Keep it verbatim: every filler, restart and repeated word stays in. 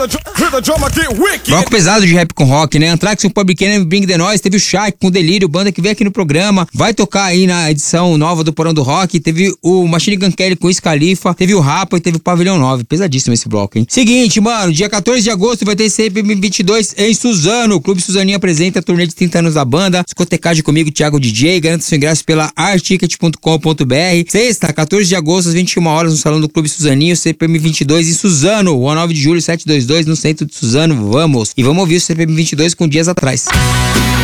Bloco pesado de rap com rock, né? Anthrax, o Public Enemy, Bring the Noise, teve o Shaq com Delírio, banda que veio aqui no programa, vai tocar aí na edição nova do Porão do Rock, teve o Machine Gun Kelly com Scalifa, teve o Rapa e teve o Pavilhão nove, pesadíssimo esse bloco, hein? Seguinte, mano, dia quatorze de agosto vai ter C P M vinte e dois em Suzano, o Clube Suzaninha apresenta a turnê de trinta anos da banda, discotecagem comigo, Thiago D J, garanta seu ingresso pela articket ponto com ponto b r. Sexta, quatorze de agosto, às vinte e uma horas, no Salão do Clube Suzaninho, C P M vinte e dois em Suzano, o nove de julho, setecentos e vinte e dois, no centro de Suzano, vamos! E vamos ouvir o C P M vinte e dois com dias atrás.